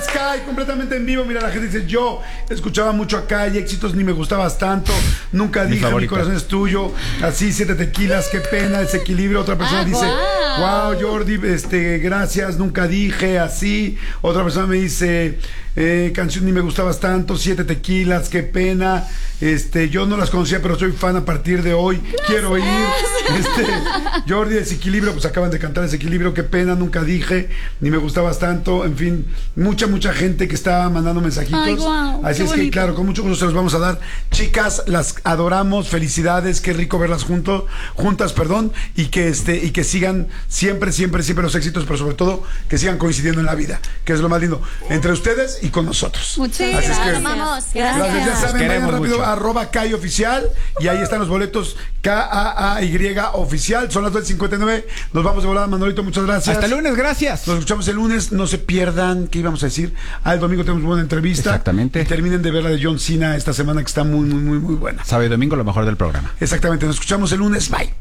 Sky, completamente en vivo. Mira, la gente dice, yo escuchaba mucho acá y Éxitos ni me gustabas tanto. Nunca dije, mi corazón es tuyo. Así, 7 tequilas, qué pena, desequilibrio. Otra persona dice, wow, Jordi, gracias, nunca dije, así. Otra persona me dice, canción ni me gustabas tanto, 7 tequilas, qué pena. Yo no las conocía, pero soy fan a partir de hoy. Gracias. Quiero ir. Jordi, Desequilibrio, pues acaban de cantar Desequilibrio, qué pena, nunca dije, ni me gustabas tanto. En fin, mucha gente que está mandando mensajitos. Ay, wow, así es bonito. Que, claro, con mucho gusto se los vamos a dar. Chicas, las adoramos, felicidades, qué rico verlas juntas, y que sigan siempre los éxitos, pero sobre todo que sigan coincidiendo en la vida, que es lo más lindo, entre ustedes y con nosotros. Muchas gracias. Gracias. Ya saben, vayan rápido a @KAY oficial y ahí están los boletos KAAY oficial. Son las 2:59. Nos vamos de volada, Manolito, muchas gracias. Hasta el lunes, gracias. Nos escuchamos el lunes, no se pierdan, ¿qué íbamos a decir? El domingo tenemos buena entrevista. Exactamente. Y terminen de ver la de John Cena esta semana, que está muy buena. Sábado y domingo lo mejor del programa. Exactamente, nos escuchamos el lunes, bye.